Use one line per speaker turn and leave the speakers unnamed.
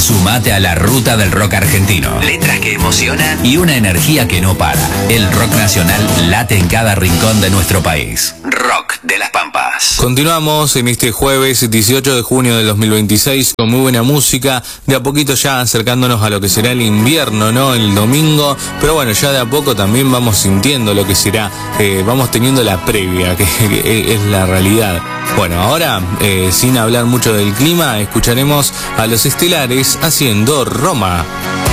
Sumate a la ruta del rock argentino. Letras que emocionan y una energía que no para. El rock nacional late en cada rincón de nuestro país. Rock de las Pampas.
Continuamos en este jueves 18 de junio del 2026 con muy buena música, de a poquito ya acercándonos a lo que será el invierno, ¿no? El domingo, pero bueno, ya de a poco también vamos sintiendo lo que será, vamos teniendo la previa, que es la realidad. Bueno, ahora, sin hablar mucho del clima, escucharemos a Los Estelares haciendo Roma.